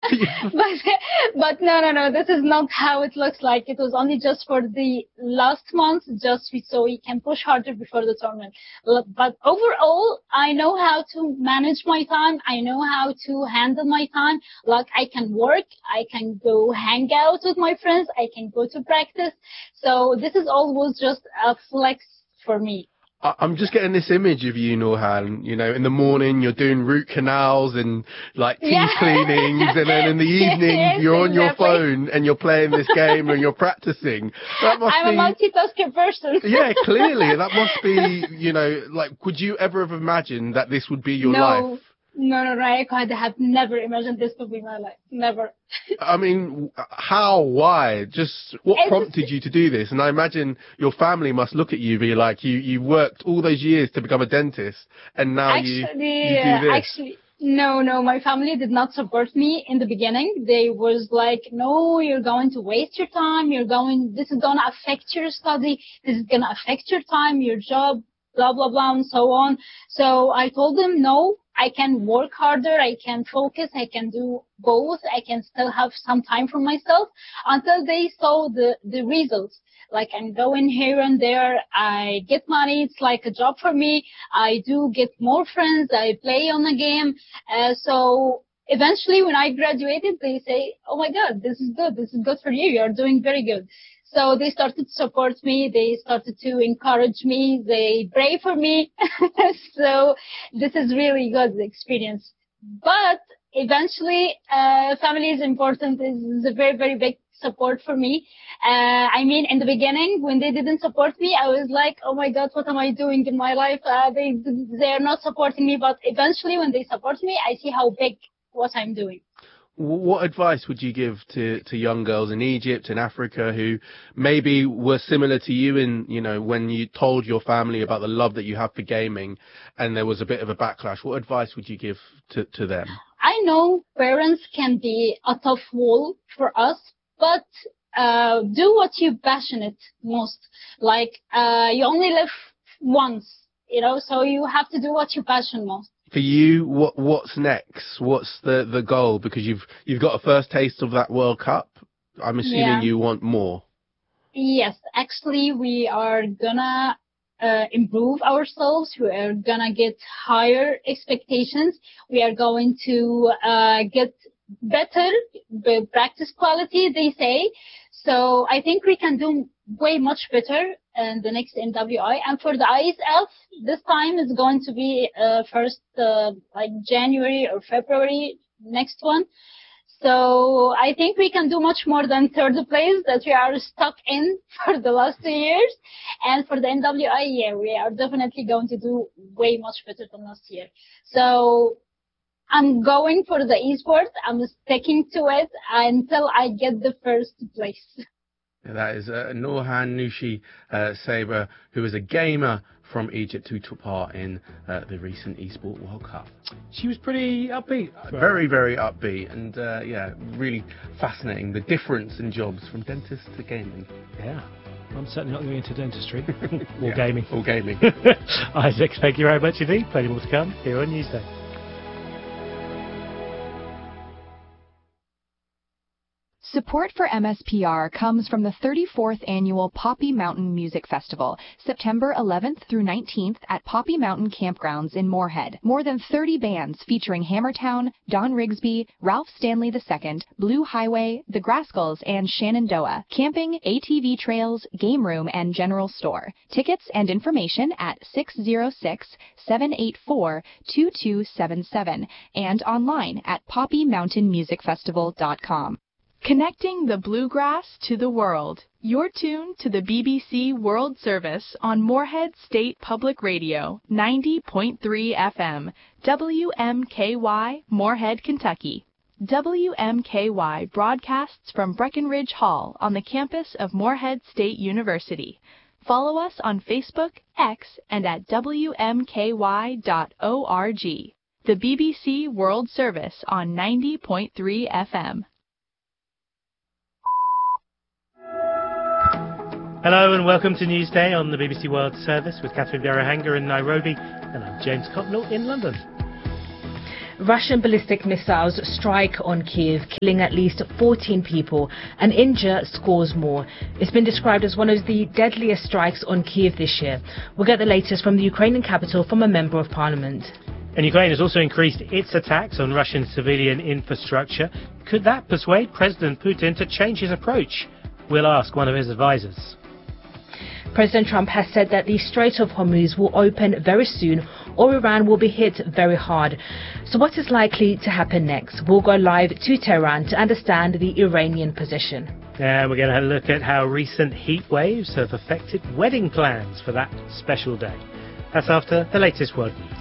but no, this is not how it looks like. It was only just for the last month, so we can push harder before the tournament. But overall, I know how to manage my time. I know how to handle my time. Like, I can work, I can go hang out with my friends, I can go to practice. So this is always just a flex for me. I'm just getting this image of you, Nurhan, you know, in the morning you're doing root canals and like teeth cleanings, and then in the evening you're on your phone and you're playing this game and you're practicing. I'm a multitasking person. Yeah, clearly. That must be, you know, like, could you ever have imagined that this would be your life? No, I have never imagined this would be my life. Never. I mean, how? Why? Just what prompted you to do this? And I imagine your family must look at you and be like, you worked all those years to become a dentist, and now you do this. Actually, no, my family did not support me in the beginning. They was like, no, you're going to waste your time. This is going to affect your study. This is going to affect your time, your job, blah, blah, blah, and so on. So I told them, no, I can work harder, I can focus, I can do both, I can still have some time for myself, until they saw the results. Like, I'm going here and there, I get money, it's like a job for me, I do get more friends, I play on the game. So eventually when I graduated, they say, oh my God, this is good for you, you're doing very good. So they started to support me. They started to encourage me. They pray for me. So this is really good experience. But eventually, family is important. It's a very, very big support for me. I mean, in the beginning, when they didn't support me, I was like, oh my God, what am I doing in my life? They're not supporting me. But eventually, when they support me, I see how big what I'm doing. What advice would you give to young girls in Egypt and Africa who maybe were similar to you in, you know, when you told your family about the love that you have for gaming and there was a bit of a backlash? What advice would you give to them? I know parents can be a tough wall for us, but do what you're passionate most. Like, you only live once, you know, so you have to do what you're passionate most. For you, what's next? What's the goal? Because you've got a first taste of that World Cup. I'm assuming you want more. Yes, actually, we are gonna improve ourselves. We are gonna get higher expectations. We are going to get better practice quality, they say. So I think we can do way much better in the next NWI. And for the ISF, this time is going to be first like January or February, next one. So I think we can do much more than third place that we are stuck in for the last 2 years. And for the NWI, we are definitely going to do way much better than last year. So I'm going for the esports. I'm sticking to it until I get the first place. That is Nurhan Nooshi Saber, who is a gamer from Egypt who took part in the recent Esport World Cup. She was pretty upbeat. Very, very upbeat, and yeah, really fascinating. The difference in jobs from dentist to gaming. Yeah. I'm certainly not going into dentistry or gaming. Or gaming. Isaac, thank you very much indeed. Plenty more to come here on Newsday. Support for MSPR comes from the 34th Annual Poppy Mountain Music Festival, September 11th through 19th at Poppy Mountain Campgrounds in Moorhead. More than 30 bands featuring Hammertown, Don Rigsby, Ralph Stanley II, Blue Highway, The Grascals, and Shenandoah. Camping, ATV trails, game room, and general store. Tickets and information at 606-784-2277 and online at poppymountainmusicfestival.com. Connecting the bluegrass to the world. You're tuned to the BBC World Service on Moorhead State Public Radio, 90.3 FM, WMKY, Moorhead, Kentucky. WMKY broadcasts from Breckenridge Hall on the campus of Moorhead State University. Follow us on Facebook, X, and at WMKY.org. The BBC World Service on 90.3 FM. Hello and welcome to Newsday on the BBC World Service with Catherine Biarahanga in Nairobi, and I'm James Cocknell in London. Russian ballistic missiles strike on Kiev, killing at least 14 people and injure scores more. It's been described as one of the deadliest strikes on Kiev this year. We'll get the latest from the Ukrainian capital from a member of parliament. And Ukraine has also increased its attacks on Russian civilian infrastructure. Could that persuade President Putin to change his approach? We'll ask one of his advisors. President Trump has said that the Strait of Hormuz will open very soon or Iran will be hit very hard. So what is likely to happen next? We'll go live to Tehran to understand the Iranian position. And we're going to have a look at how recent heat waves have affected wedding plans for that special day. That's after the latest world news.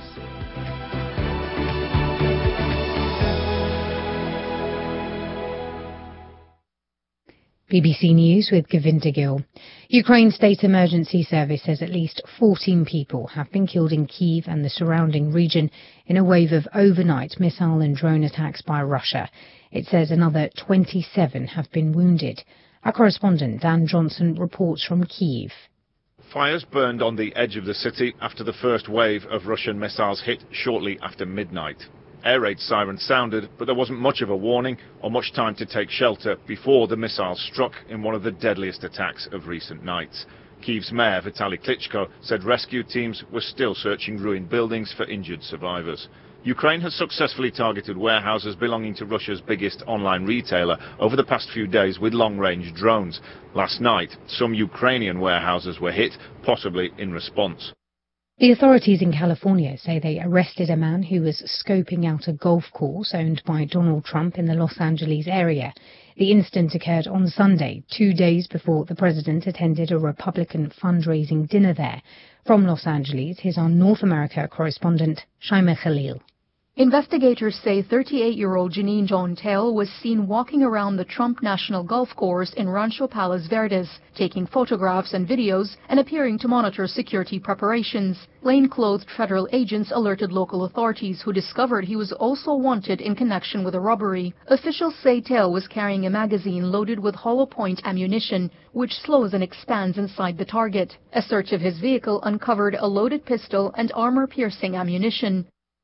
BBC News with Govinda Gill. Ukraine's State Emergency Service says at least 14 people have been killed in Kyiv and the surrounding region in a wave of overnight missile and drone attacks by Russia. It says another 27 have been wounded. Our correspondent Dan Johnson reports from Kyiv. Fires burned on the edge of the city after the first wave of Russian missiles hit shortly after midnight. Air raid sirens sounded, but there wasn't much of a warning or much time to take shelter before the missiles struck in one of the deadliest attacks of recent nights. Kyiv's mayor, Vitaly Klitschko, said rescue teams were still searching ruined buildings for injured survivors. Ukraine has successfully targeted warehouses belonging to Russia's biggest online retailer over the past few days with long-range drones. Last night, some Ukrainian warehouses were hit, possibly in response. The authorities in California say they arrested a man who was scoping out a golf course owned by Donald Trump in the Los Angeles area. The incident occurred on Sunday, 2 days before the president attended a Republican fundraising dinner there. From Los Angeles, here's our North America correspondent, Shaima Khalil. Investigators say 38-year-old Janine John-Tail was seen walking around the Trump National Golf Course in Rancho Palos Verdes, taking photographs and videos and appearing to monitor security preparations. Plain-clothed federal agents alerted local authorities who discovered he was also wanted in connection with a robbery. Officials say Tail was carrying a magazine loaded with hollow point ammunition, which slows and expands inside the target. A search of his vehicle uncovered a loaded pistol and armor-piercing ammunition.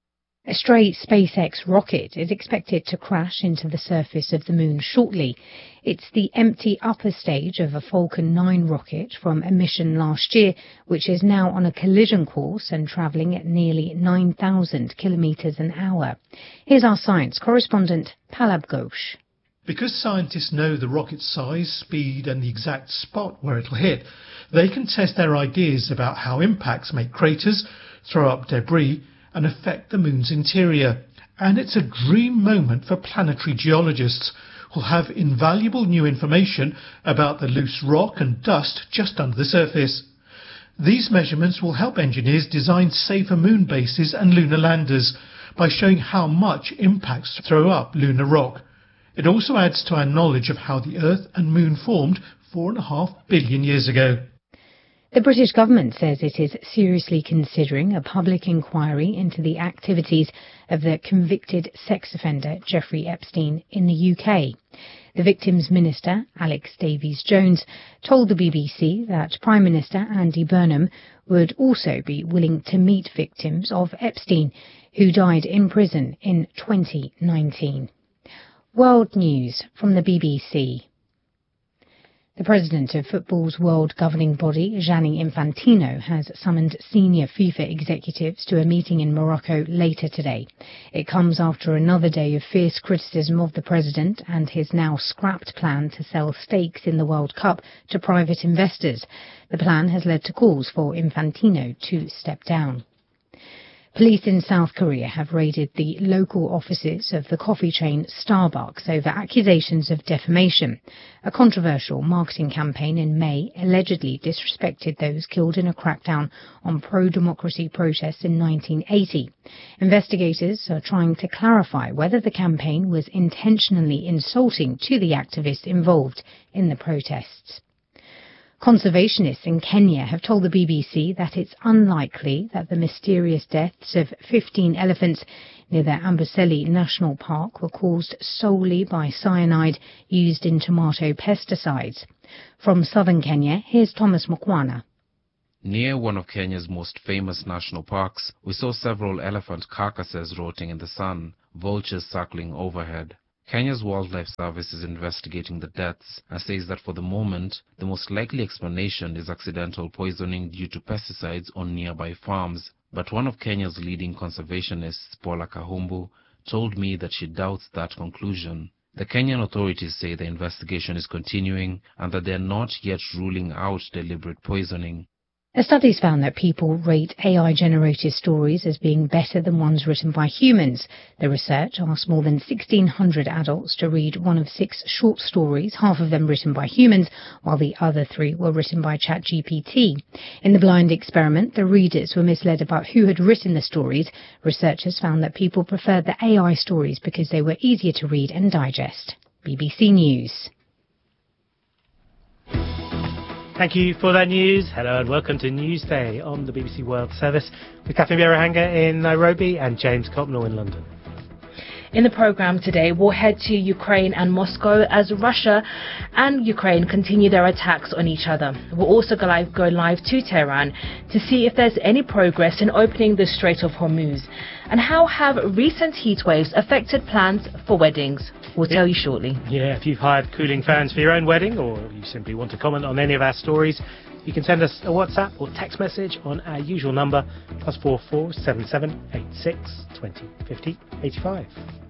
A stray SpaceX rocket is expected to crash into the surface of the moon shortly. It's the empty upper stage of a Falcon 9 rocket from a mission last year, which is now on a collision course and travelling at nearly 9,000 kilometres an hour. Here's our science correspondent, Palab Ghosh. Because scientists know the rocket's size, speed and the exact spot where it'll hit, they can test their ideas about how impacts make craters, throw up debris, and affect the moon's interior. And it's a dream moment for planetary geologists who'll have invaluable new information about the loose rock and dust just under the surface. These measurements will help engineers design safer moon bases and lunar landers by showing how much impacts throw up lunar rock. It also adds to our knowledge of how the Earth and Moon formed 4.5 billion years ago. The British government says it is seriously considering a public inquiry into the activities of the convicted sex offender Jeffrey Epstein in the UK. The victims minister, Alex Davies-Jones, told the BBC that Prime Minister Andy Burnham would also be willing to meet victims of Epstein, who died in prison in 2019. World News from the BBC. The president of football's world governing body, Gianni Infantino, has summoned senior FIFA executives to a meeting in Morocco later today. It comes after another day of fierce criticism of the president and his now scrapped plan to sell stakes in the World Cup to private investors. The plan has led to calls for Infantino to step down. Police in South Korea have raided the local offices of the coffee chain Starbucks over accusations of defamation. A controversial marketing campaign in May allegedly disrespected those killed in a crackdown on pro-democracy protests in 1980. Investigators are trying to clarify whether the campaign was intentionally insulting to the activists involved in the protests. Conservationists in Kenya have told the BBC that it's unlikely that the mysterious deaths of 15 elephants near the Amboseli National Park were caused solely by cyanide used in tomato pesticides. From southern Kenya, here's Thomas Mukwana. Near one of Kenya's most famous national parks, we saw several elephant carcasses rotting in the sun. vultures circling overhead. Kenya's Wildlife Service is investigating the deaths and says that for the moment, the most likely explanation is accidental poisoning due to pesticides on nearby farms. But one of Kenya's leading conservationists, Paula Kahumbu, told me that she doubts that conclusion. The Kenyan authorities say the investigation is continuing and that they are not yet ruling out deliberate poisoning. A study's found that people rate AI-generated stories as being better than ones written by humans. The research asked more than 1,600 adults to read one of 6 short stories, half of them written by humans, while the other 3 were written by ChatGPT. In the blind experiment, the readers were misled about who had written the stories. Researchers found that people preferred the AI stories because they were easier to read and digest. BBC News. Thank you for that news. Hello and welcome to Newsday on the BBC World Service with Catherine Bierahanga in Nairobi and James Copnell in London. In the programme today, we'll head to Ukraine and Moscow as Russia and Ukraine continue their attacks on each other. We'll also go live to Tehran to see if there's any progress in opening the Strait of Hormuz. And how have recent heat waves affected plans for weddings? We'll tell you shortly. Yeah, if you've hired cooling fans for your own wedding or you simply want to comment on any of our stories, you can send us a WhatsApp or text message on our usual number, +44 77 86 20 50 85.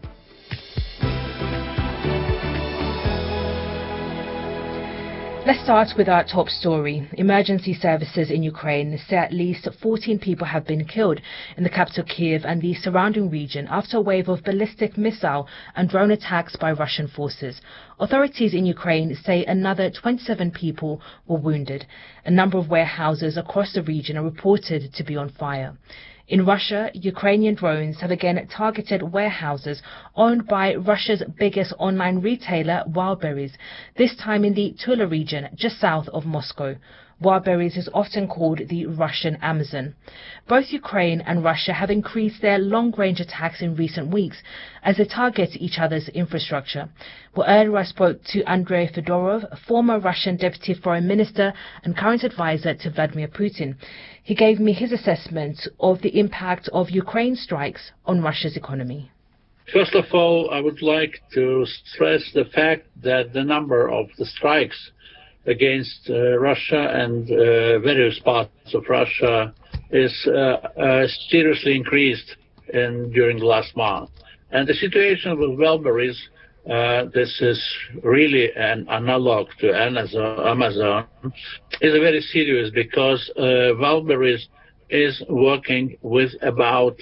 Let's start with our top story. Emergency services in Ukraine say at least 14 people have been killed in the capital Kyiv and the surrounding region after a wave of ballistic missile and drone attacks by Russian forces. Authorities in Ukraine say another 27 people were wounded. A number of warehouses across the region are reported to be on fire. In Russia, Ukrainian drones have again targeted warehouses owned by Russia's biggest online retailer, Wildberries, this time in the Tula region, just south of Moscow. Wildberries is often called the Russian Amazon. Both Ukraine and Russia have increased their long-range attacks in recent weeks as they target each other's infrastructure. Well, earlier I spoke to Andrei Fedorov, former Russian Deputy Foreign Minister and current advisor to Vladimir Putin. He gave me his assessment of the impact of Ukraine strikes on Russia's economy. First of all, I would like to stress the fact that the number of the strikes against Russia and various parts of Russia is seriously increased during the last month. And the situation with Wildberries, this is really an analog to Amazon, is very serious because Wildberries is working with about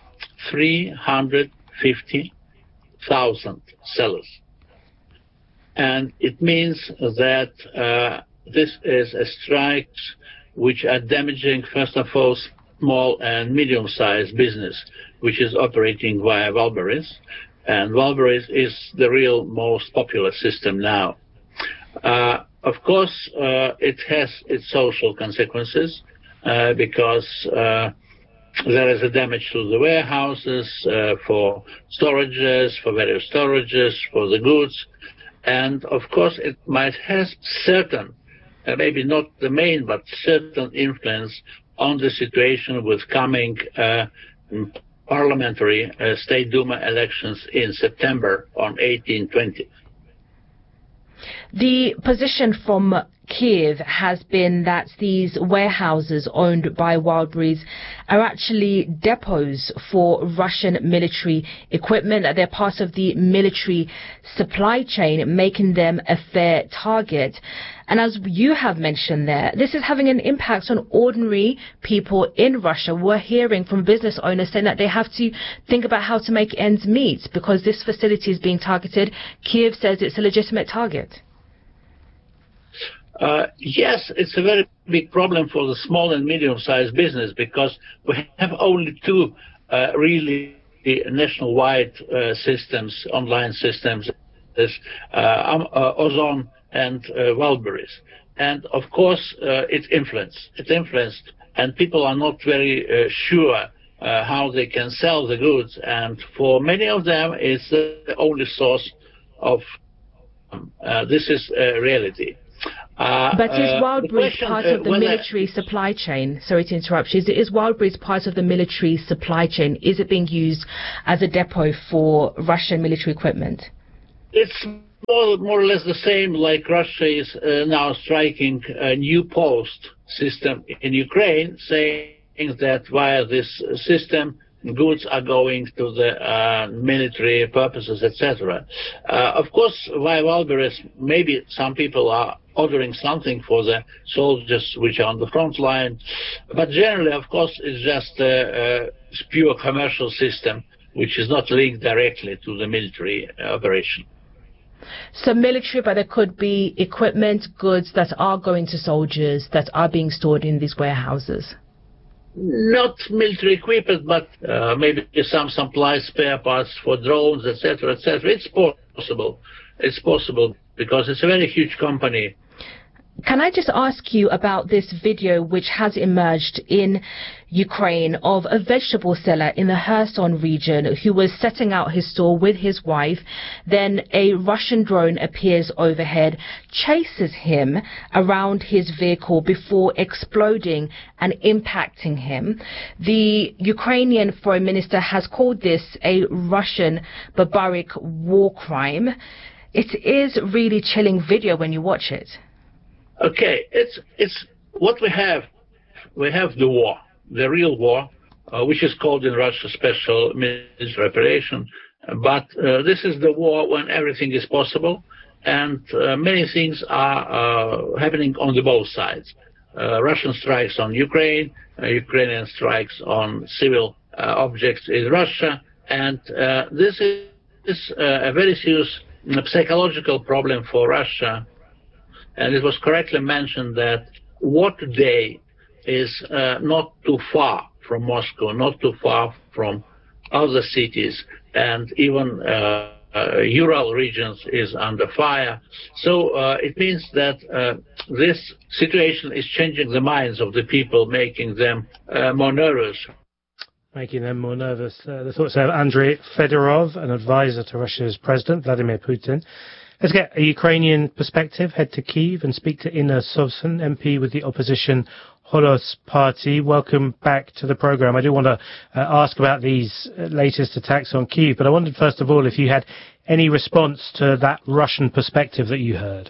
350,000 sellers. And it means that this is a strikes which are damaging, first of all, small and medium-sized business, which is operating via Wildberries. And Wildberries is the real most popular system now. Of course, it has its social consequences because there is a damage to the warehouses, for storages, for various storages, for the goods. And, of course, it might have certain, maybe not the main, but certain influence on the situation with coming parliamentary State Duma elections in September on 1820. The position from Kyiv has been that these warehouses owned by Wildberries are actually depots for Russian military equipment. They're part of the military supply chain, making them a fair target. And as you have mentioned there, this is having an impact on ordinary people in Russia. We're hearing from business owners saying that they have to think about how to make ends meet because this facility is being targeted. Kyiv says it's a legitimate target. Yes, it's a very big problem for the small and medium-sized business because we have only two really nationwide systems, online systems, Ozon and Wildberries. And of course, it's influenced, and people are not very sure how they can sell the goods. And for many of them, it's the only source of. This is a reality. But is Wildberries part of the military supply chain? Sorry to interrupt you. Is Wildberries part of the military supply chain? Is it being used as a depot for Russian military equipment? It's more or less the same, like Russia is now striking a new post system in Ukraine, saying that via this system, goods are going to the military purposes, etc. Of course, via Wildberries, maybe some people are ordering something for the soldiers which are on the front line, but generally, of course, it's just a pure commercial system which is not linked directly to the military operation. So military, but there could be equipment, goods that are going to soldiers that are being stored in these warehouses. Not military equipment, but maybe some supplies, spare parts for drones, etc., etc. It's possible. It's possible because it's a very huge company. Can I just ask you about this video which has emerged in Ukraine of a vegetable seller in the Kherson region who was setting out his store with his wife. Then a Russian drone appears overhead, chases him around his vehicle before exploding and impacting him. The Ukrainian foreign minister has called this a Russian barbaric war crime. It is really chilling video when you watch it. Okay, it's what we have. We have the war, the real war, which is called in Russia special military operation. But this is the war when everything is possible, and many things are happening on the both sides. Russian strikes on Ukraine, Ukrainian strikes on civil objects in Russia, and this is a very serious psychological problem for Russia. And it was correctly mentioned that war today is not too far from Moscow, not too far from other cities, and even Ural regions is under fire. So it means that this situation is changing the minds of the people, making them more nervous. Making them more nervous. The thoughts of Andrei Fedorov, an advisor to Russia's President Vladimir Putin. Let's get a Ukrainian perspective. Head to Kyiv and speak to Inna Sovsun, MP with the opposition Holos Party. Welcome back to the programme. I do want to ask about these latest attacks on Kyiv, but I wondered first of all if you had any response to that Russian perspective that you heard.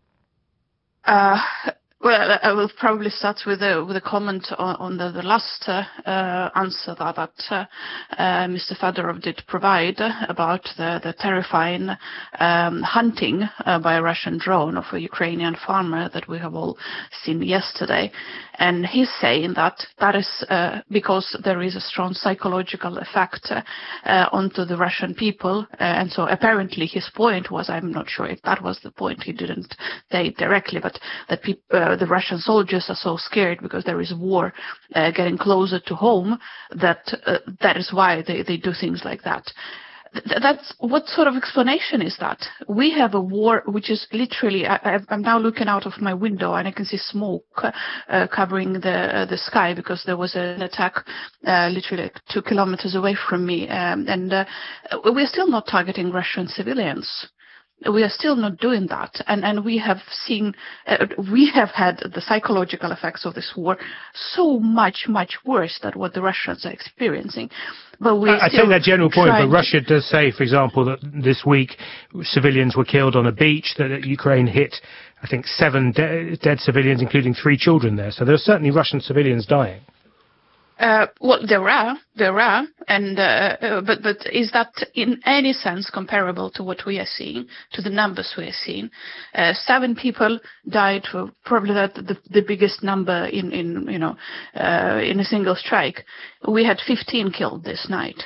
Well, I will probably start with a comment on the last answer that Mr. Fedorov did provide about the terrifying hunting by a Russian drone of a Ukrainian farmer that we have all seen yesterday. And he's saying that is because there is a strong psychological effect onto the Russian people. And so apparently his point was, I'm not sure if that was the point, he didn't say it directly, but that the Russian soldiers are so scared because there is war getting closer to home that is why they do things like that. That's what sort of explanation is that? We have a war which is literally, I'm now looking out of my window and I can see smoke covering the sky because there was an attack literally like 2 kilometers away from me. And we're still not targeting Russian civilians. We are still not doing that, and we have seen, we have had the psychological effects of this war so much worse than what the Russians are experiencing. But I take that general point, but Russia does say, for example, that this week civilians were killed on a beach, that Ukraine hit, I think, 7 dead civilians, including 3 children there. So there are certainly Russian civilians dying. Well, there are, and but is that in any sense comparable to what we are seeing, to the numbers we are seeing? 7 people died, probably the biggest number in a single strike. We had 15 killed this night.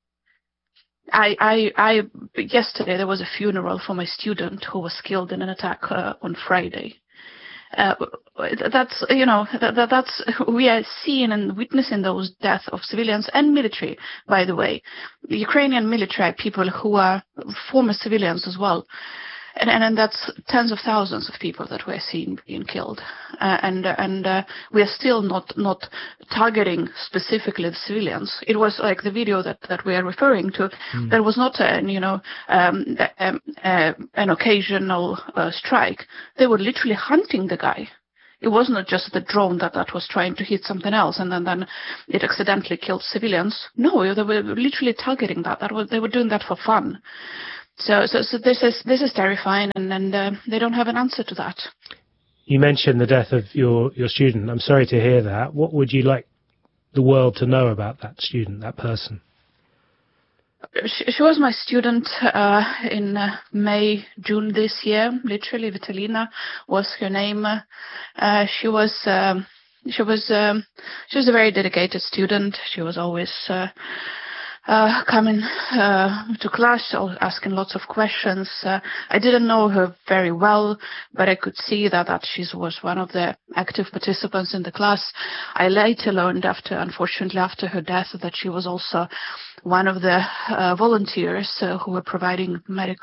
Yesterday there was a funeral for my student who was killed in an attack on Friday. That's we are seeing and witnessing those deaths of civilians and military, by the way. The Ukrainian military people who are former civilians as well. And that's tens of thousands of people that we're seeing being killed, and we are still not targeting specifically the civilians. It was like the video that we are referring to. There was not an occasional strike. They were literally hunting the guy. It was not just the drone that was trying to hit something else, and then it accidentally killed civilians. No, they were literally targeting that. They were doing that for fun. So this is terrifying, and they don't have an answer to that. You mentioned the death of your student. I'm sorry to hear that. What would you like the world to know about that student, that person? She was my student in May, June this year. Literally, Vitalina was her name. She was a very dedicated student. She was always coming to class, asking lots of questions. I didn't know her very well, but I could see that she was one of the active participants in the class. I later learned, unfortunately after her death, that she was also one of the volunteers who were providing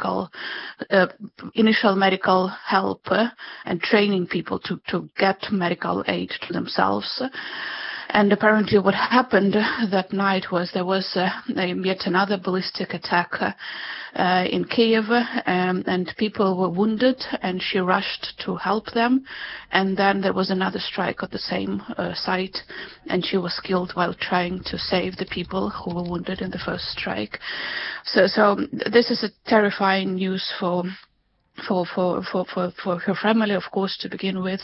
initial medical help and training people to get medical aid to themselves. And apparently what happened that night was there was yet another ballistic attack in Kiev, and people were wounded, and she rushed to help them. And then there was another strike at the same site, and she was killed while trying to save the people who were wounded in the first strike. So this is a terrifying news for her family, of course, to begin with.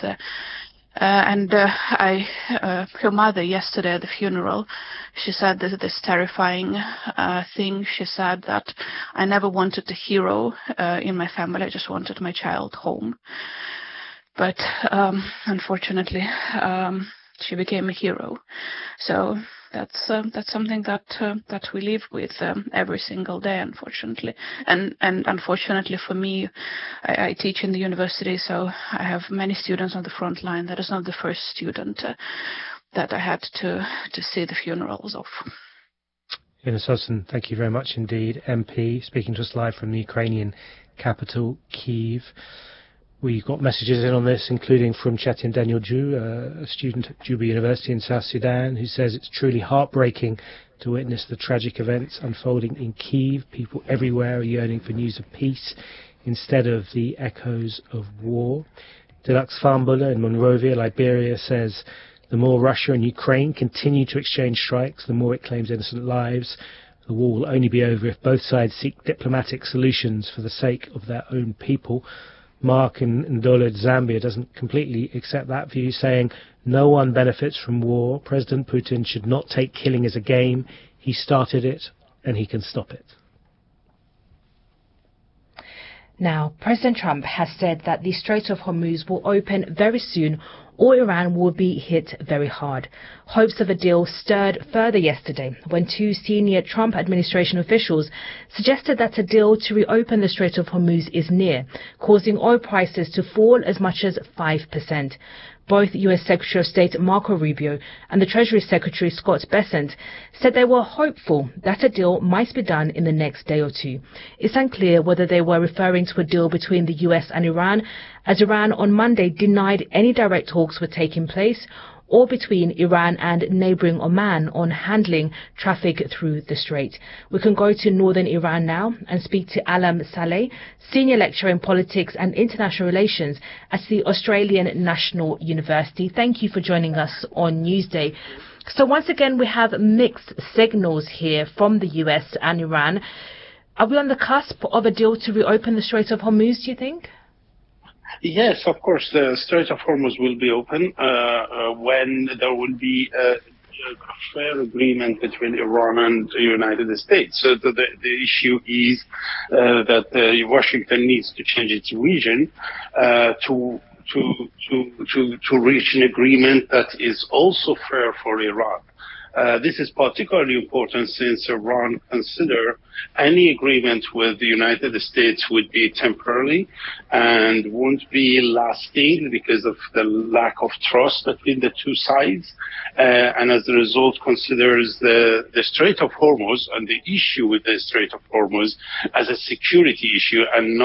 Her mother yesterday at the funeral, she said this terrifying thing. She said that I never wanted a hero in my family. I just wanted my child home. But unfortunately, she became a hero. So that's something that we live with every single day, unfortunately. And unfortunately for me, I teach in the university, so I have many students on the front line. That is not the first student that I had to see the funerals of. Irina Sostin, thank you very much indeed. MP, speaking to us live from the Ukrainian capital, Kyiv. We got messages in on this, including from Chetin Danielju, a student at Juba University in South Sudan, who says it's truly heartbreaking to witness the tragic events unfolding in Kyiv. People everywhere are yearning for news of peace instead of the echoes of war. Deluxe Farmbuller in Monrovia, Liberia, says the more Russia and Ukraine continue to exchange strikes, the more it claims innocent lives. The war will only be over if both sides seek diplomatic solutions for the sake of their own people. Mark in Ndole, Zambia, doesn't completely accept that view, saying no one benefits from war. President Putin should not take killing as a game. He started it and he can stop it. Now, President Trump has said that the Strait of Hormuz will open very soon, or Iran will be hit very hard. Hopes of a deal stirred further yesterday when two senior Trump administration officials suggested that a deal to reopen the Strait of Hormuz is near, causing oil prices to fall as much as 5%. Both U.S. Secretary of State Marco Rubio and the Treasury Secretary Scott Bessent said they were hopeful that a deal might be done in the next day or two. It's unclear whether they were referring to a deal between the U.S. and Iran, as Iran on Monday denied any direct talks were taking place, or between Iran and neighbouring Oman on handling traffic through the strait. We can go to northern Iran now and speak to Alam Saleh, Senior Lecturer in Politics and International Relations at the Australian National University. Thank you for joining us on Newsday. So once again, we have mixed signals here from the US and Iran. Are we on the cusp of a deal to reopen the Strait of Hormuz, do you think? Yes, of course, the Strait of Hormuz will be open when there will be a fair agreement between Iran and the United States. So the issue is that Washington needs to change its region to reach an agreement that is also fair for Iran. This is particularly important since Iran consider any agreement with the United States would be temporary and won't be lasting because of the lack of trust between the two sides, and as a result considers the Strait of Hormuz and the issue with the Strait of Hormuz as a security issue and not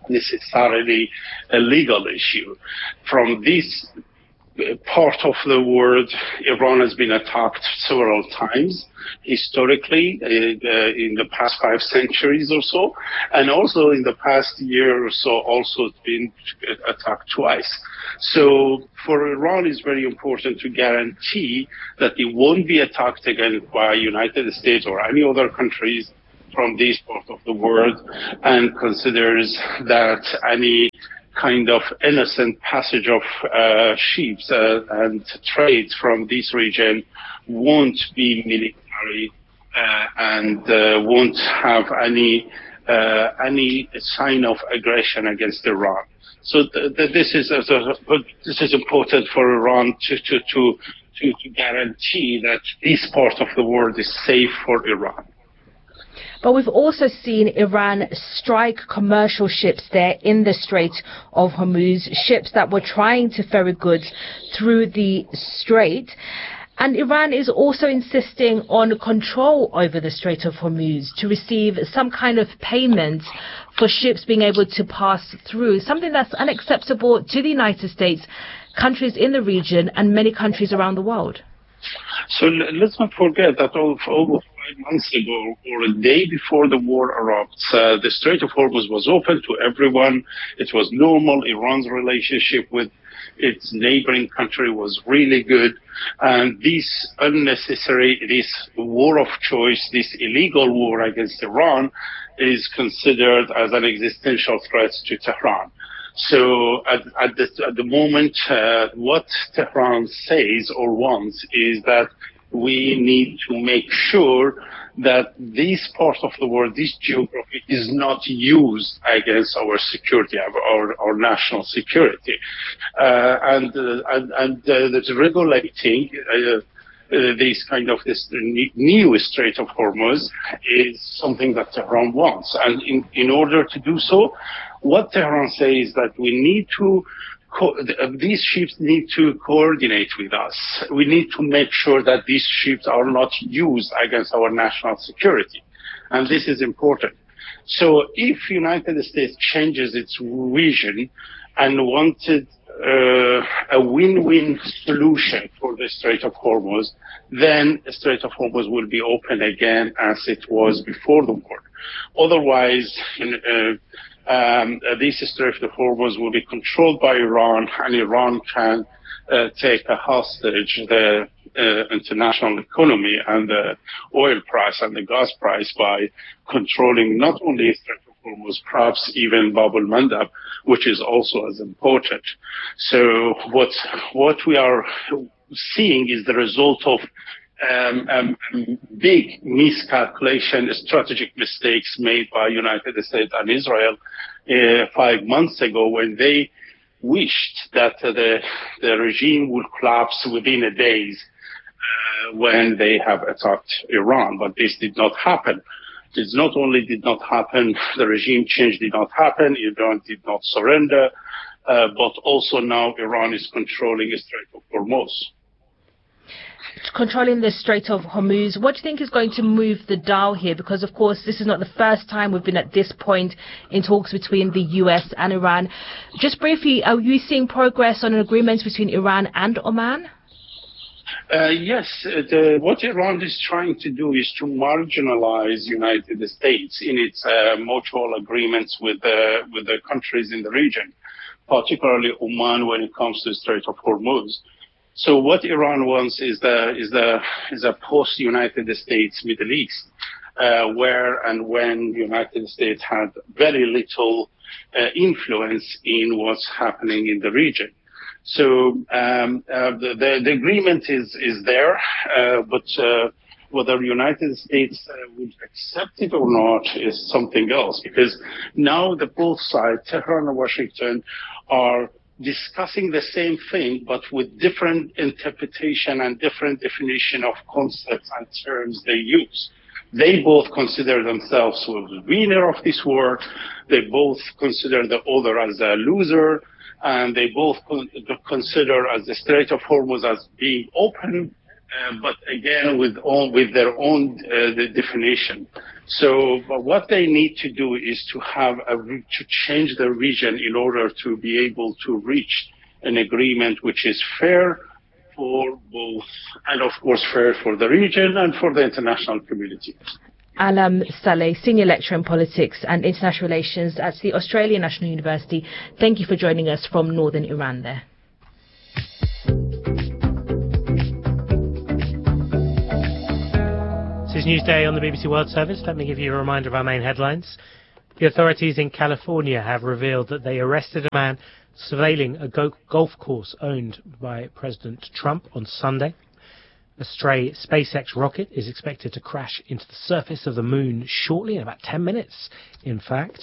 necessarily a legal issue. From this part of the world, Iran has been attacked several times historically in the past 5 centuries or so, and also in the past year or so also it's been attacked twice. So for Iran it's very important to guarantee that it won't be attacked again by United States or any other countries from this part of the world, and considers that any kind of innocent passage of ships and trade from this region won't be military and won't have any sign of aggression against Iran. So this is important for Iran to guarantee that this part of the world is safe for Iran. But we've also seen Iran strike commercial ships there in the Strait of Hormuz, ships that were trying to ferry goods through the strait. And Iran is also insisting on control over the Strait of Hormuz to receive some kind of payment for ships being able to pass through, something that's unacceptable to the United States, countries in the region, and many countries around the world. So let's not forget that almost 5 months ago, or a day before the war erupts, the Strait of Hormuz was open to everyone. It was normal. Iran's relationship with its neighboring country was really good. And this war of choice, this illegal war against Iran, is considered as an existential threat to Tehran. So at the moment, what Tehran says or wants is that we need to make sure that this part of the world, this geography, is not used against our security, our national security. And regulating this new Strait of Hormuz is something that Tehran wants. And in order to do so, what Tehran says is that we need to these ships need to coordinate with us. We need to make sure that these ships are not used against our national security. And this is important. So if United States changes its vision and wanted a win-win solution for the Strait of Hormuz, then the Strait of Hormuz will be open again as it was before the war. Otherwise, this Strait of Hormuz will be controlled by Iran, and Iran can take a hostage the international economy and the oil price and the gas price by controlling not only Strait of Hormuz, perhaps even Bab el-Mandab, which is also as important. So what we are seeing is the result of big miscalculation, strategic mistakes made by United States and Israel 5 months ago, when they wished that the regime would collapse within a days when they have attacked Iran. But this did not happen. This not only did not happen, the regime change did not happen, Iran did not surrender, but also now Iran is controlling the Strait of Hormuz. Controlling the Strait of Hormuz, what do you think is going to move the dial here? Because, of course, this is not the first time we've been at this point in talks between the US and Iran. Just briefly, are you seeing progress on an agreement between Iran and Oman? Yes. What Iran is trying to do is to marginalize United States in its mutual agreements with the countries in the region, particularly Oman when it comes to the Strait of Hormuz. So what Iran wants is a post-United States Middle East, where and when the United States had very little influence in what's happening in the region. So the agreement is there, but whether the United States would accept it or not is something else, because now the both sides, Tehran and Washington, are discussing the same thing, but with different interpretation and different definition of concepts and terms they use. They both consider themselves the winner of this war. They both consider the other as a loser, and they both consider as the Strait of Hormuz as being open but again with their own definition. So but what they need to do is to change the region in order to be able to reach an agreement which is fair for both, and of course fair for the region and for the international community. Alam Saleh, Senior Lecturer in Politics and International Relations at the Australian National University. Thank you for joining us from northern Iran there. This is Newsday on the BBC World Service. Let me give you a reminder of our main headlines. The authorities in California have revealed that they arrested a man surveilling a golf course owned by President Trump on Sunday. A stray SpaceX rocket is expected to crash into the surface of the moon shortly, in about 10 minutes, in fact.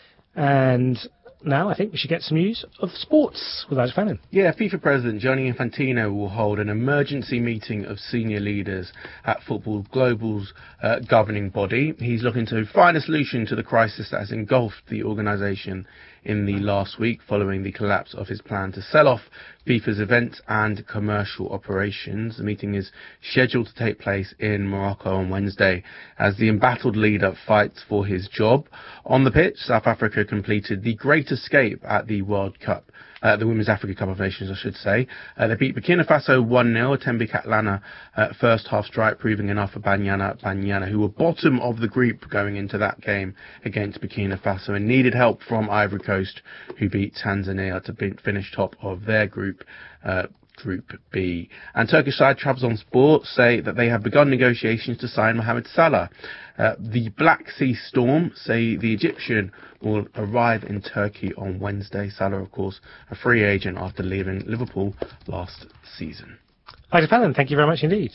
And now I think we should get some news of sports with Alex Fannin. Yeah, FIFA President Gianni Infantino will hold an emergency meeting of senior leaders at Football Global's governing body. He's looking to find a solution to the crisis that has engulfed the organisation in the last week following the collapse of his plan to sell off FIFA's events and commercial operations. The meeting is scheduled to take place in Morocco on Wednesday as the embattled leader fights for his job. On the pitch, South Africa completed the great escape at the World Cup. The Women's Africa Cup of Nations, I should say. They beat Burkina Faso 1-0, a Tembi Catlana first half strike, proving enough for Banyana, who were bottom of the group going into that game against Burkina Faso and needed help from Ivory Coast, who beat Tanzania to finish top of their group. Group B. And Turkish side Trabzon Sport say that they have begun negotiations to sign Mohamed Salah. The Black Sea Storm say the Egyptian will arrive in Turkey on Wednesday. Salah, of course, a free agent after leaving Liverpool last season. Alex Fannin, thank you very much indeed.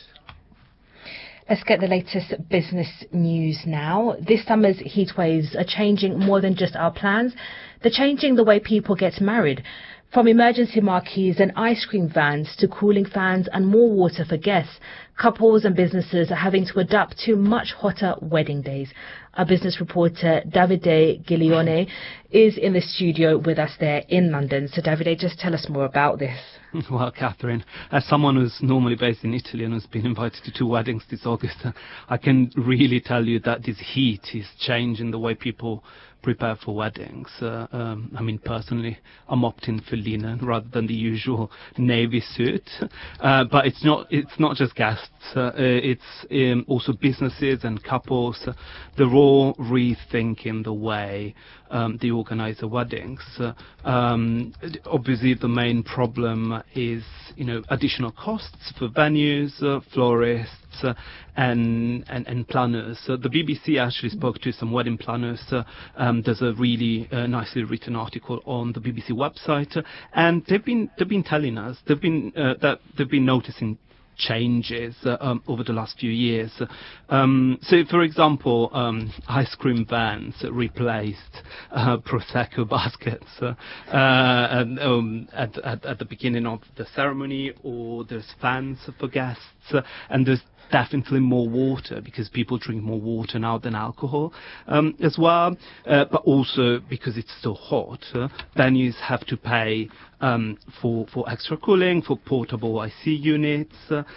Let's get the latest business news now. This summer's heat waves are changing more than just our plans. They're changing the way people get married. From emergency marquees and ice cream vans to cooling fans and more water for guests, couples and businesses are having to adapt to much hotter wedding days. Our business reporter Davide Giglione is in the studio with us there in London. So Davide, just tell us more about this. Well, Catherine, as someone who's normally based in Italy and has been invited to 2 weddings this August, I can really tell you that this heat is changing the way people prepare for weddings. I mean, personally, I'm opting for linen rather than the usual navy suit. But it's not just guests. It's also businesses and couples. They're all rethinking the way they organize their weddings. Obviously, the main problem is, additional costs for venues, florists, and planners. The BBC actually spoke to some wedding planners. There's a really nicely written article on the BBC website, and they've been telling us they've been noticing changes over the last few years. So, for example, ice cream vans replaced Prosecco baskets at the beginning of the ceremony, or there's fans for guests, and there's definitely more water because people drink more water now than alcohol as well, but also because it's so hot, venues have to pay for extra cooling, for portable IC units,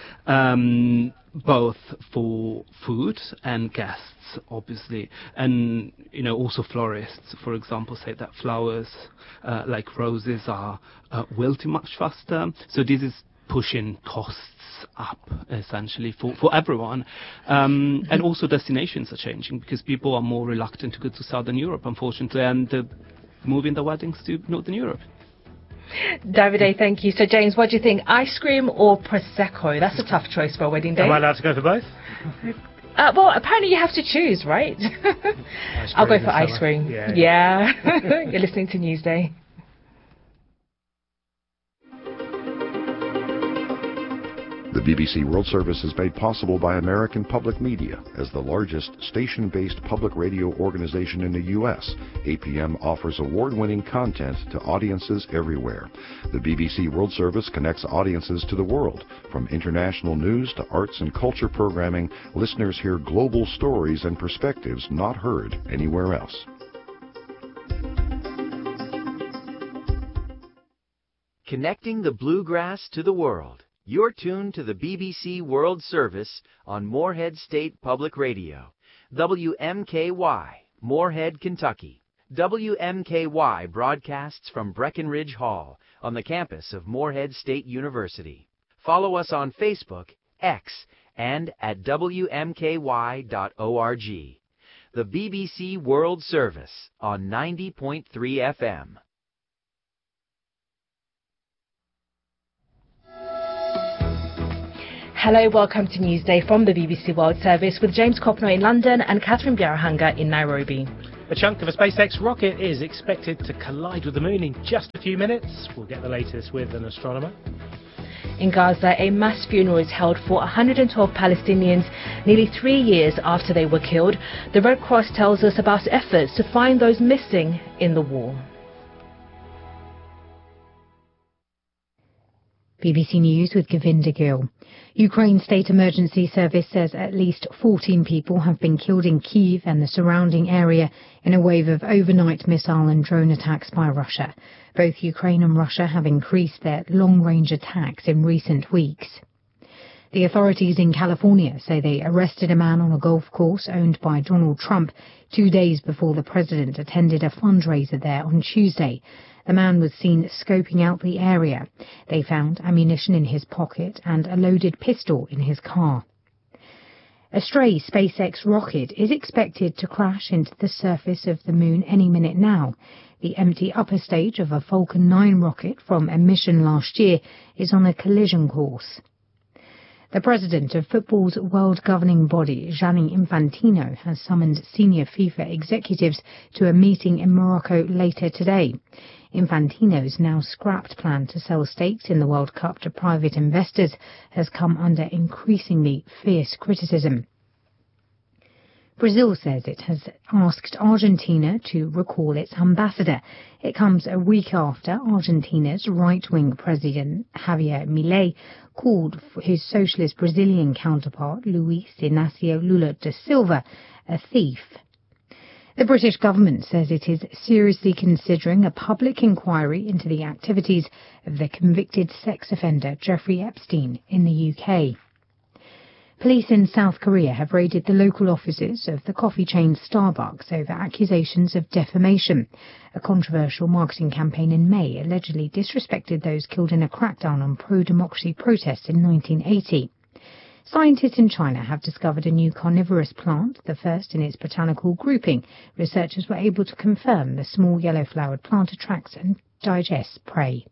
both for food and guests, obviously. And, also florists, for example, say that flowers like roses are wilting much faster. So this is pushing costs up, essentially, for everyone. And also destinations are changing because people are more reluctant to go to Southern Europe, unfortunately, and moving their weddings to Northern Europe. Davide, thank you. So, James, what do you think? Ice cream or Prosecco? That's a tough choice for a wedding day. Am I allowed to go for both? Well, apparently you have to choose, right? I'll go for ice cream. Yeah. You're listening to Newsday. The BBC World Service is made possible by American Public Media. As the largest station-based public radio organization in the U.S., APM offers award-winning content to audiences everywhere. The BBC World Service connects audiences to the world. From international news to arts and culture programming, listeners hear global stories and perspectives not heard anywhere else. Connecting the bluegrass to the world. You're tuned to the BBC World Service on Morehead State Public Radio, WMKY, Morehead, Kentucky. WMKY broadcasts from Breckenridge Hall on the campus of Morehead State University. Follow us on Facebook, X, and at WMKY.org. The BBC World Service on 90.3 FM. Hello, welcome to Newsday from the BBC World Service with James Copno in London and Catherine Biarahanga in Nairobi. A chunk of a SpaceX rocket is expected to collide with the moon in just a few minutes. We'll get the latest with an astronomer. In Gaza, a mass funeral is held for 112 Palestinians nearly 3 years after they were killed. The Red Cross tells us about efforts to find those missing in the war. BBC News with Govinda Gill. Ukraine State Emergency Service says at least 14 people have been killed in Kyiv and the surrounding area in a wave of overnight missile and drone attacks by Russia. Both Ukraine and Russia have increased their long-range attacks in recent weeks. The authorities in California say they arrested a man on a golf course owned by Donald Trump 2 days before the president attended a fundraiser there on Tuesday. The man was seen scoping out the area. They found ammunition in his pocket and a loaded pistol in his car. A stray SpaceX rocket is expected to crash into the surface of the moon any minute now. The empty upper stage of a Falcon 9 rocket from a mission last year is on a collision course. The president of football's world governing body, Gianni Infantino, has summoned senior FIFA executives to a meeting in Morocco later today. Infantino's now scrapped plan to sell stakes in the World Cup to private investors has come under increasingly fierce criticism. Brazil says it has asked Argentina to recall its ambassador. It comes a week after Argentina's right-wing president, Javier Milei, called his socialist Brazilian counterpart, Luiz Inácio Lula da Silva, a thief. The British government says it is seriously considering a public inquiry into the activities of the convicted sex offender Jeffrey Epstein in the UK. Police in South Korea have raided the local offices of the coffee chain Starbucks over accusations of defamation. A controversial marketing campaign in May allegedly disrespected those killed in a crackdown on pro-democracy protests in 1980. Scientists in China have discovered a new carnivorous plant, the first in its botanical grouping. Researchers were able to confirm the small yellow-flowered plant attracts and digests prey.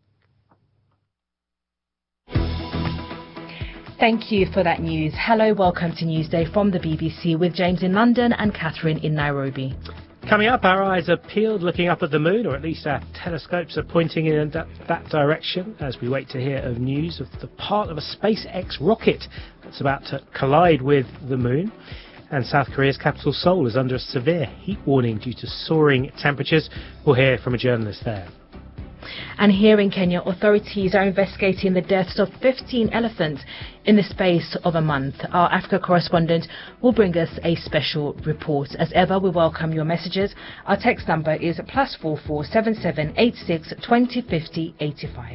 Thank you for that news. Hello, welcome to Newsday from the BBC with James in London and Catherine in Nairobi. Coming up, our eyes are peeled looking up at the moon, or at least our telescopes are pointing in that direction as we wait to hear of news of the part of a SpaceX rocket that's about to collide with the moon. And South Korea's capital, Seoul, is under a severe heat warning due to soaring temperatures. We'll hear from a journalist there. And here in Kenya, authorities are investigating the deaths of 15 elephants in the space of a month. Our Africa correspondent will bring us a special report. As ever, we welcome your messages. Our text number is +44 7786 2050 85.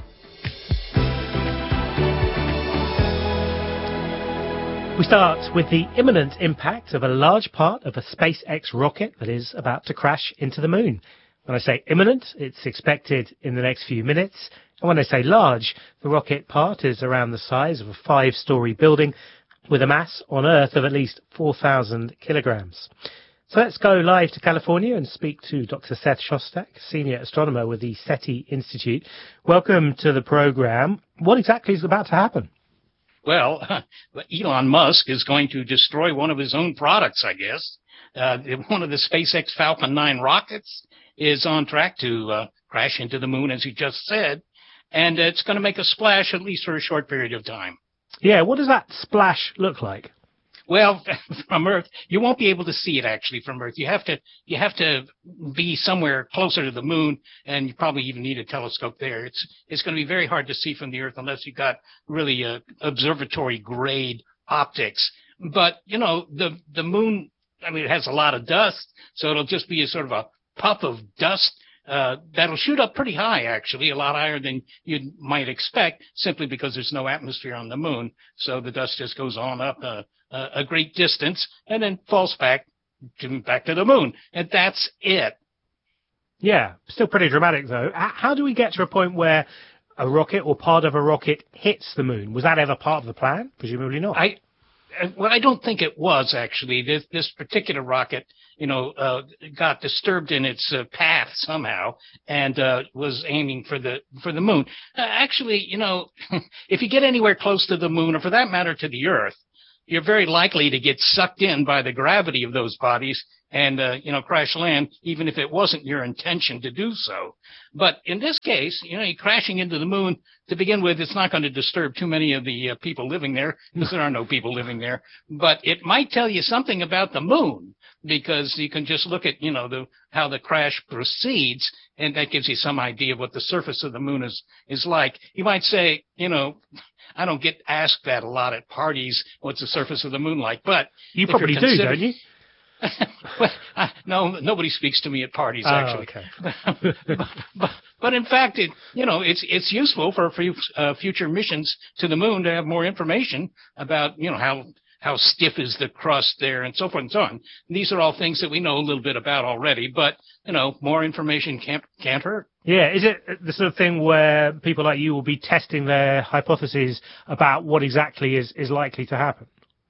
We start with the imminent impact of a large part of a SpaceX rocket that is about to crash into the moon. When I say imminent, it's expected in the next few minutes. And when I say large, the rocket part is around the size of a 5-story building with a mass on Earth of at least 4,000 kilograms. So let's go live to California and speak to Dr. Seth Shostak, senior astronomer with the SETI Institute. Welcome to the program. What exactly is about to happen? Well, Elon Musk is going to destroy one of his own products, I guess. One of the SpaceX Falcon 9 rockets is on track to crash into the moon, as he just said, and it's going to make a splash, at least for a short period of time. Yeah, what does that splash look like? Well, from Earth, you won't be able to see it actually from Earth. You have to be somewhere closer to the moon, and you probably even need a telescope there. It's going to be very hard to see from the Earth unless you've got really observatory grade optics. But the moon, I mean, it has a lot of dust, so it'll just be a sort of a puff of dust that'll shoot up pretty high, actually, a lot higher than you might expect, simply because there's no atmosphere on the moon. So the dust just goes on up a great distance and then falls back to the moon. And that's it. Yeah, still pretty dramatic, though. How do we get to a point where a rocket or part of a rocket hits the moon? Was that ever part of the plan? Presumably not. Well, I don't think it was, actually. This particular rocket, got disturbed in its path somehow and was aiming for the moon. Actually, if you get anywhere close to the moon, or for that matter to the Earth, you're very likely to get sucked in by the gravity of those bodies and, crash land, even if it wasn't your intention to do so. But in this case, you're crashing into the moon, to begin with, it's not going to disturb too many of the people living there, because there are no people living there. But it might tell you something about the moon, because you can just look at, how the crash proceeds, and that gives you some idea of what the surface of the moon is like. You might say, I don't get asked that a lot at parties, what's the surface of the moon like, but you probably do, don't you? Well, no, nobody speaks to me at parties, actually. Okay. but in fact, it's useful for future missions to the moon to have more information about, how stiff is the crust there and so forth and so on. These are all things that we know a little bit about already, but, more information can't hurt. Yeah, is it the sort of thing where people like you will be testing their hypotheses about what exactly is likely to happen?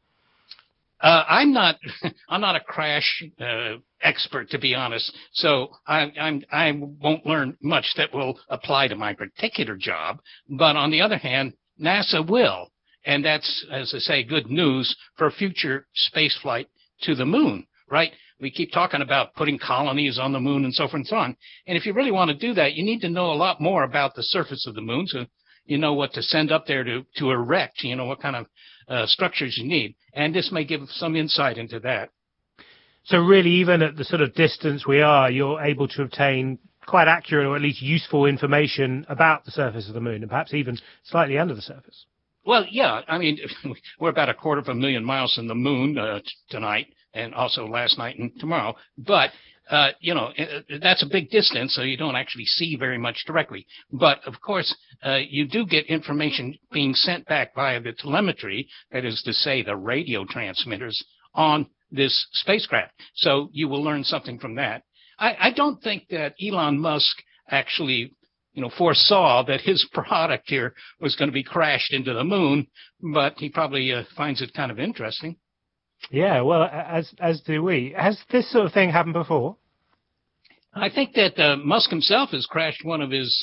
I'm not a crash expert, to be honest. So I won't learn much that will apply to my particular job. But on the other hand, NASA will, and that's, as I say, good news for future space flight to the moon. Right? We keep talking about putting colonies on the moon and so forth and so on. And if you really want to do that, you need to know a lot more about the surface of the moon, so you know what to send up there to erect. What kind of structures you need. And this may give some insight into that. So really, even at the sort of distance we are, you're able to obtain quite accurate or at least useful information about the surface of the moon, and perhaps even slightly under the surface. Well, yeah. I mean, we're about 250,000 miles from the moon tonight, and also last night and tomorrow. But that's a big distance, so you don't actually see very much directly. But, of course, you do get information being sent back via the telemetry, that is to say the radio transmitters, on this spacecraft. So you will learn something from that. I don't think that Elon Musk actually foresaw that his product here was going to be crashed into the moon, but he probably finds it kind of interesting. Yeah, well, as do we. Has this sort of thing happened before? I think that Musk himself has crashed one of his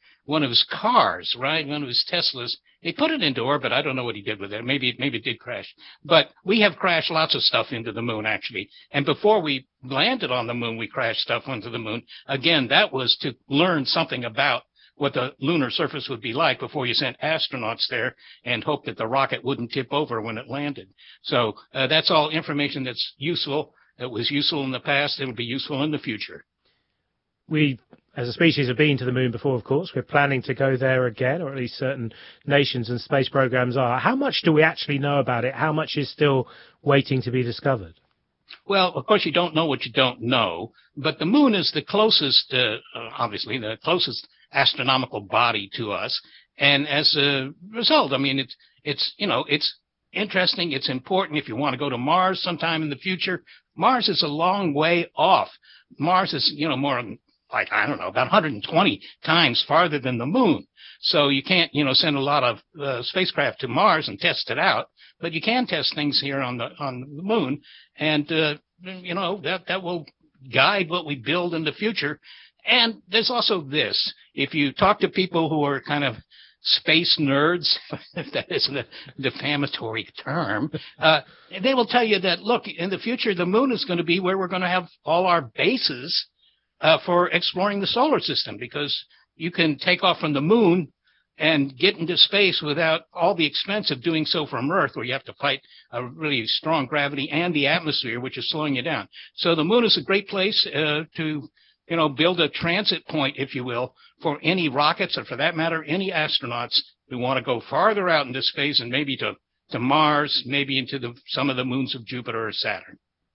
cars, right? One of his Teslas. He put it into orbit. I don't know what he did with it. Maybe it did crash. But we have crashed lots of stuff into the moon, actually. And before we landed on the moon, we crashed stuff onto the moon. Again, that was to learn something about what the lunar surface would be like before you sent astronauts there and hope that the rocket wouldn't tip over when it landed. So that's all information that's useful. It was useful in the past. It'll be useful in the future. We, as a species, have been to the moon before, of course. We're planning to go there again, or at least certain nations and space programs are. How much do we actually know about it? How much is still waiting to be discovered? Well, of course, you don't know what you don't know, but the moon is the closest, obviously, the closest astronomical body to us. And as a result, I mean, it's interesting. It's important if you want to go to Mars sometime in the future. Mars is a long way off. Mars is, more like, I don't know, about 120 times farther than the moon. So you can't, send a lot of spacecraft to Mars and test it out, but you can test things here on the moon. And, that will guide what we build in the future. And there's also this. If you talk to people who are kind of space nerds, if that isn't a defamatory term, they will tell you that, look, in the future, the moon is going to be where we're going to have all our bases for exploring the solar system, because you can take off from the moon and get into space without all the expense of doing so from Earth, where you have to fight a really strong gravity and the atmosphere, which is slowing you down. So the moon is a great place to build a transit point, if you will, for any rockets, or for that matter, any astronauts who want to go farther out into space and maybe to Mars, maybe into some of the moons of Jupiter or Saturn.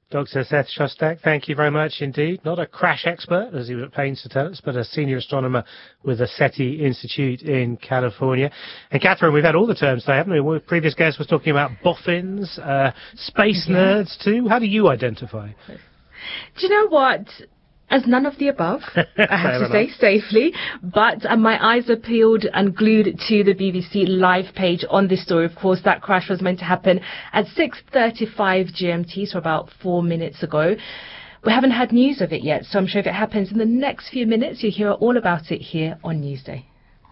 Dr. Seth Shostak, thank you very much indeed. Not a crash expert, as he was at pains to tell us, but a senior astronomer with the SETI Institute in California. And Catherine, we've had all the terms today, haven't we? The previous guest was talking about boffins, space nerds too. How do you identify? Do you know what? As none of the above, I have to say safely, but my eyes are peeled and glued to the BBC Live page on this story. Of course, that crash was meant to happen at 6:35 GMT, so about 4 minutes ago. We haven't had news of it yet, so I'm sure if it happens in the next few minutes, you'll hear all about it here on Newsday.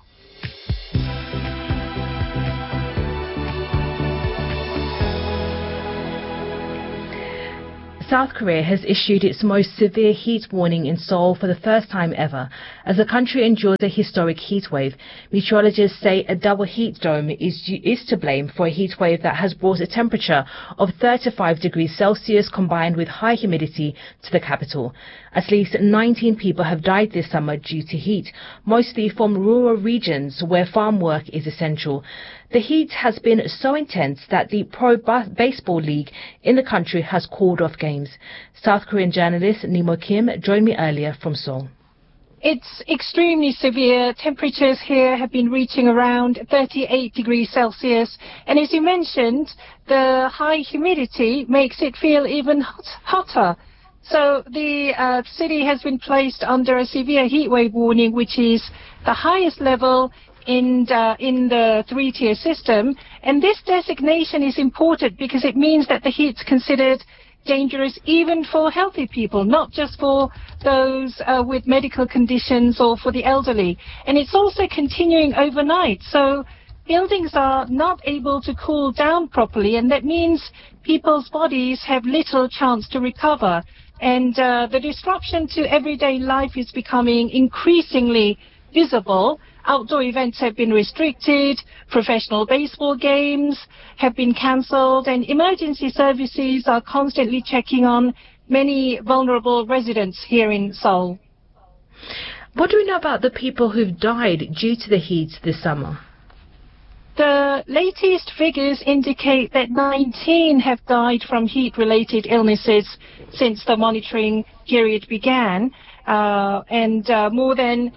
South Korea has issued its most severe heat warning in Seoul for the first time ever. As the country endures a historic heat wave, meteorologists say a double heat dome is to blame for a heat wave that has brought a temperature of 35 degrees Celsius combined with high humidity to the capital. At least 19 people have died this summer due to heat, mostly from rural regions where farm work is essential. The heat has been so intense that the Pro Baseball League in the country has called off games. South Korean journalist Nemo Kim joined me earlier from Seoul. It's extremely severe. Temperatures here have been reaching around 38 degrees Celsius. And as you mentioned, the high humidity makes it feel even hotter. So the city has been placed under a severe heat wave warning, which is the highest level in the three-tier system. And this designation is important because it means that the heat's considered dangerous even for healthy people, not just for those with medical conditions or for the elderly. And it's also continuing overnight. So buildings are not able to cool down properly, and that means people's bodies have little chance to recover. And the disruption to everyday life is becoming increasingly visible. Outdoor events have been restricted, professional baseball games have been cancelled, and emergency services are constantly checking on many vulnerable residents here in Seoul. What do we know about the people who've died due to the heat this summer? The latest figures indicate that 19 have died from heat-related illnesses since the monitoring period began, and more than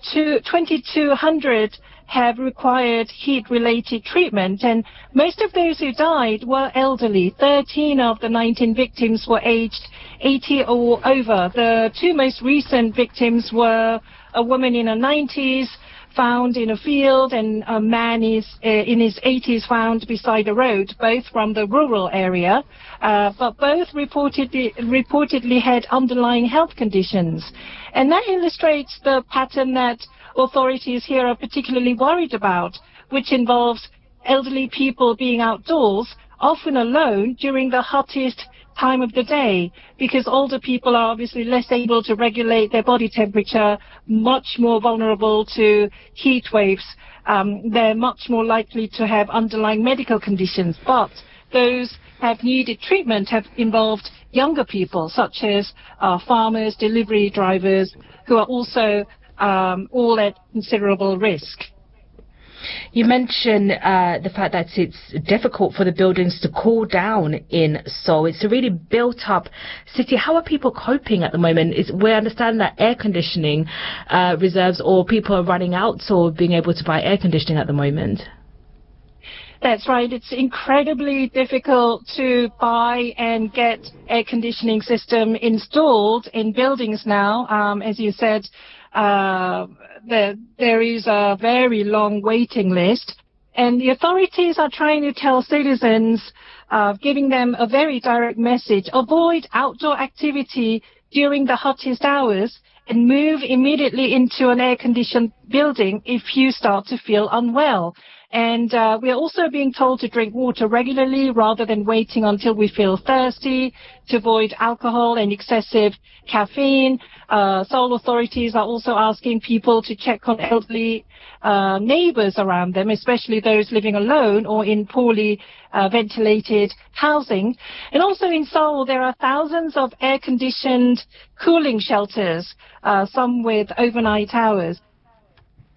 2,200 have required heat-related treatment, and most of those who died were elderly. 13 of the 19 victims were aged 80 or over. The two most recent victims were a woman in her 90s found in a field and a man in his 80s found beside a road, both from the rural area, but both reportedly had underlying health conditions. And that illustrates the pattern that authorities here are particularly worried about, which involves elderly people being outdoors, often alone during the hottest time of the day, because older people are obviously less able to regulate their body temperature, much more vulnerable to heat waves. They're much more likely to have underlying medical conditions, but those have needed treatment have involved younger people, such as farmers, delivery drivers, who are also all at considerable risk. You mentioned the fact that it's difficult for the buildings to cool down in Seoul. It's a really built-up city. How are people coping at the moment? We understand that air conditioning reserves, or people are running out or being able to buy air conditioning at the moment. That's right. It's incredibly difficult to buy and get air conditioning system installed in buildings now. As you said, there is a very long waiting list, and the authorities are trying to tell citizens, giving them a very direct message: avoid outdoor activity during the hottest hours and move immediately into an air-conditioned building if you start to feel unwell. And we are also being told to drink water regularly rather than waiting until we feel thirsty, to avoid alcohol and excessive caffeine. Seoul authorities are also asking people to check on elderly neighbors around them, especially those living alone or in poorly ventilated housing. And also in Seoul, there are thousands of air-conditioned cooling shelters, some with overnight hours.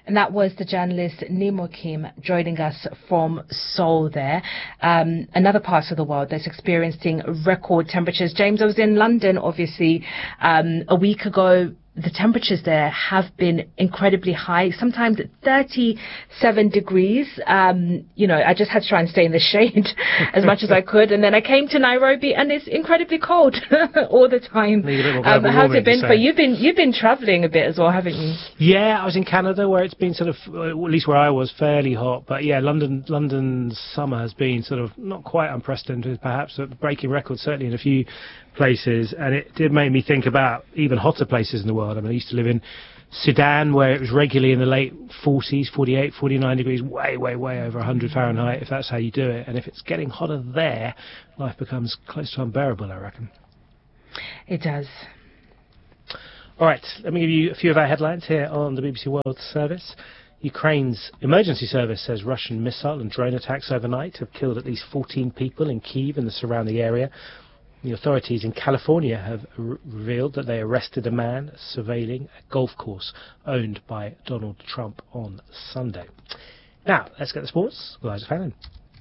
And that was the journalist Nemo Kim joining us from Seoul there. Another part of the world that's experiencing record temperatures. James, I was in London, obviously, a week ago. The temperatures there have been incredibly high, sometimes 37 degrees. I just had to try and stay in the shade as much as I could. And then I came to Nairobi and it's incredibly cold all the time. How's it been for you? You've been traveling a bit as well, haven't you? Yeah, I was in Canada where it's been sort of, at least where I was, fairly hot. But yeah, London's summer has been sort of not quite unprecedented, perhaps, but breaking records certainly in a few places, and it did make me think about even hotter places in the world. I mean, I used to live in Sudan, where it was regularly in the late 40s, 48, 49 degrees, way over 100 Fahrenheit, if that's how you do it. And if it's getting hotter there, life becomes close to unbearable, I reckon. It does. All right, let me give you a few of our headlines here on the BBC World Service. Ukraine's emergency service says Russian missile and drone attacks overnight have killed at least 14 people in Kyiv and the surrounding area. The authorities in California have revealed that they arrested a man surveilling a golf course owned by Donald Trump on Sunday. Now, let's get the sports with Isaac Fallon.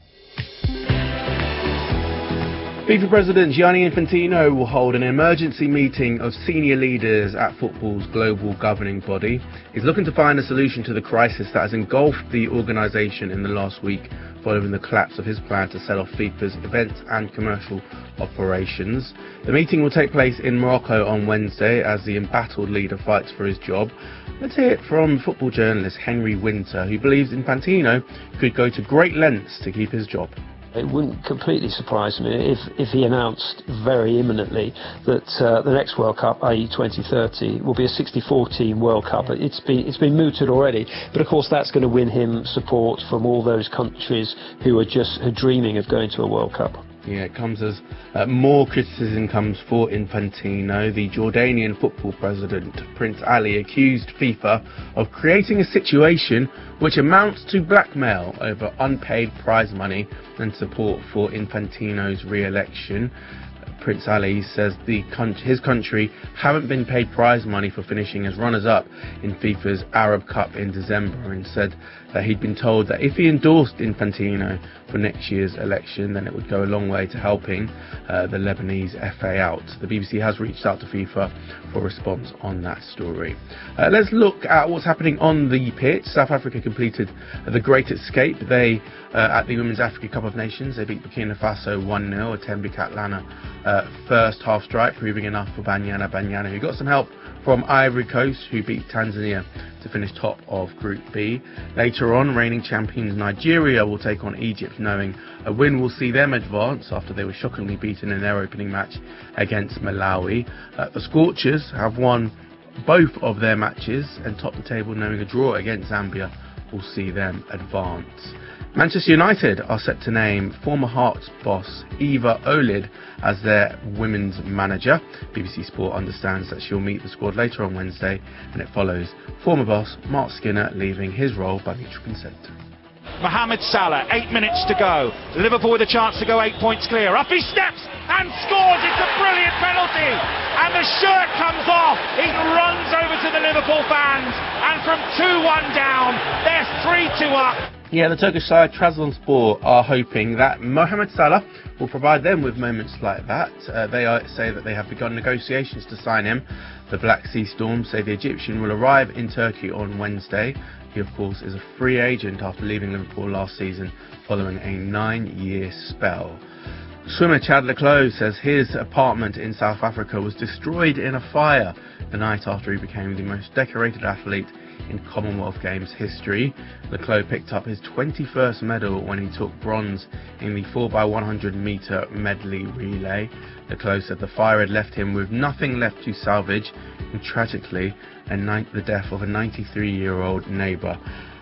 FIFA President Gianni Infantino will hold an emergency meeting of senior leaders at football's global governing body. He's looking to find a solution to the crisis that has engulfed the organisation in the last week following the collapse of his plan to sell off FIFA's events and commercial operations. The meeting will take place in Morocco on Wednesday as the embattled leader fights for his job. Let's hear it from football journalist Henry Winter, who believes Infantino could go to great lengths to keep his job. It wouldn't completely surprise me if he announced very imminently that the next World Cup, i.e. 2030, will be a 64-team World Cup. It's been mooted already, but of course that's going to win him support from all those countries who are just dreaming of going to a World Cup. Yeah, it comes as more criticism comes for Infantino. The Jordanian football president, Prince Ali, accused FIFA of creating a situation which amounts to blackmail over unpaid prize money and support for Infantino's re-election. Prince Ali says his country haven't been paid prize money for finishing as runners-up in FIFA's Arab Cup in December, and said that he'd been told that if he endorsed Infantino for next year's election, then it would go a long way to helping the Lebanese FA out. The BBC has reached out to FIFA for a response on that story. Let's look at what's happening on the pitch. South Africa completed the Great Escape. They, at the Women's Africa Cup of Nations, they beat Burkina Faso 1-0. A Thembi Kgatlana first half strike proving enough for Banyana, who got some help from Ivory Coast, who beat Tanzania to finish top of Group B. Later on, reigning champions Nigeria will take on Egypt, knowing a win will see them advance after they were shockingly beaten in their opening match against Malawi. The Scorchers have won both of their matches and top the table, knowing a draw against Zambia will see them advance. Manchester United are set to name former Hearts boss Eva Olid as their women's manager. BBC Sport understands that she'll meet the squad later on Wednesday, and it follows former boss Mark Skinner leaving his role by mutual consent. Mohamed Salah, 8 minutes to go. Liverpool with a chance to go 8 points clear. Up he steps and scores. It's a brilliant penalty. And the shirt comes off. He runs over to the Liverpool fans. And from 2-1 down, they're 3-2 up. Yeah, the Turkish side Trabzonspor are hoping that Mohamed Salah will provide them with moments like that. They say that they have begun negotiations to sign him. The Black Sea Storm say the Egyptian will arrive in Turkey on Wednesday. He, of course, is a free agent after leaving Liverpool last season following a 9-year spell. Swimmer Chad le Clos says his apartment in South Africa was destroyed in a fire the night after he became the most decorated athlete in Commonwealth Games history. Le Clos picked up his 21st medal when he took bronze in the 4x100 metre medley relay. Le Clos said the fire had left him with nothing left to salvage, and tragically, the death of a 93-year-old neighbour.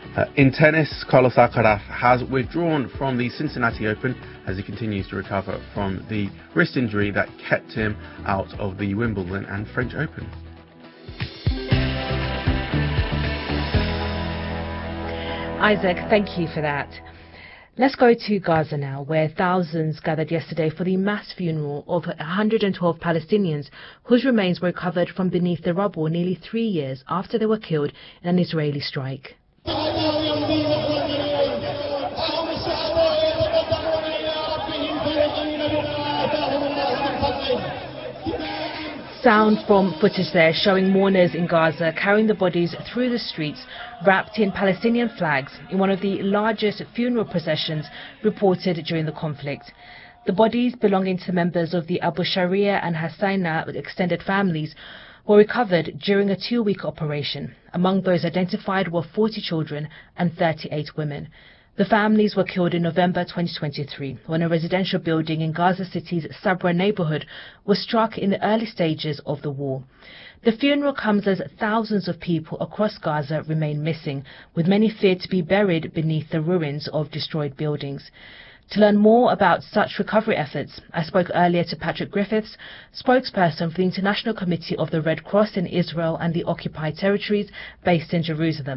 In tennis, Carlos Alcaraz has withdrawn from the Cincinnati Open as he continues to recover from the wrist injury that kept him out of the Wimbledon and French Open. Isaac, thank you for that. Let's go to Gaza now, where thousands gathered yesterday for the mass funeral of 112 Palestinians whose remains were recovered from beneath the rubble nearly 3 years after they were killed in an Israeli strike. Sound from footage there showing mourners in Gaza carrying the bodies through the streets wrapped in Palestinian flags in one of the largest funeral processions reported during the conflict. The bodies belonging to members of the Abu Sharia and Hassaina extended families were recovered during a 2-week operation. Among those identified were 40 children and 38 women. The families were killed in November 2023 when a residential building in Gaza City's Sabra neighborhood was struck in the early stages of the war. The funeral comes as thousands of people across Gaza remain missing, with many feared to be buried beneath the ruins of destroyed buildings. To learn more about such recovery efforts, I spoke earlier to Patrick Griffiths, spokesperson for the International Committee of the Red Cross in Israel and the Occupied Territories based in Jerusalem.